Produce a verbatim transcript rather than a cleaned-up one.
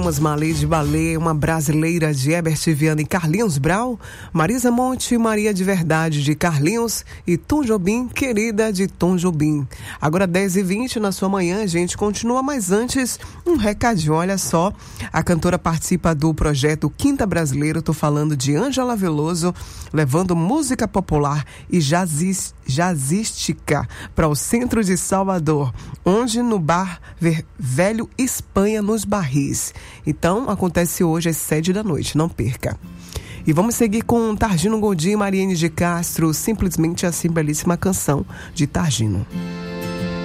Malê de Balê, uma brasileira de Herbert Viana e Carlinhos Brau, Marisa Monte, Maria de Verdade de Carlinhos e Tom Jobim, querida de Tom Jobim. Agora dez e vinte na sua manhã, a gente continua, mas antes um recadinho, olha só, a cantora participa do projeto Quinta Brasileiro, tô falando de Ângela Veloso, levando música popular e jaziz, jazzística para o centro de Salvador, onde no bar Velho Espanha, nos Barris. Então, acontece hoje às sete da noite, não perca. E vamos seguir com Targino Gondim e Mariene de Castro, simplesmente assim, belíssima canção de Targino.